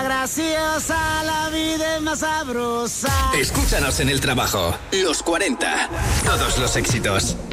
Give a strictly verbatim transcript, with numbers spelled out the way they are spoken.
más graciosa, la vida es más sabrosa. Escúchanos en el trabajo. Los cuarenta. Todos los éxitos.